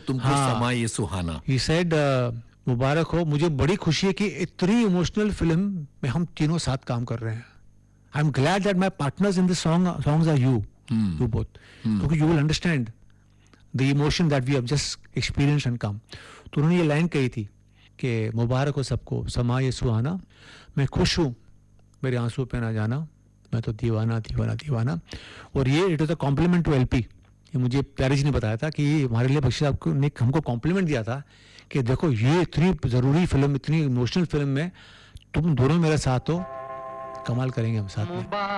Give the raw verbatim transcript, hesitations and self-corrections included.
तुमको हाँ, समा ये सुहाना. he said uh, मुबारक हो, मुझे बड़ी खुशी है कि इतनी इमोशनल फिल्म में हम तीनों साथ काम कर रहे हैं. I am glad that my partners in this song songs are you you both, क्योंकि you will understand the emotion that we have just experience and come. तो उन्होंने ये लाइन कही थी कि मुबारक हो सबको समा ये सुहाना, मैं खुश हूँ मेरे आंसू पे ना जाना, मैं तो दीवाना दीवाना दीवाना. और ये it is a compliment two LP. ये मुझे प्यारी जी ने बताया था कि हमारे लिए बख्शी साहब ने हमको कॉम्प्लीमेंट दिया था कि देखो ये इतनी ज़रूरी फिल्म, इतनी इमोशनल फिल्म में तुम दोनों मेरे साथ हो, कमाल करेंगे हम साथ में.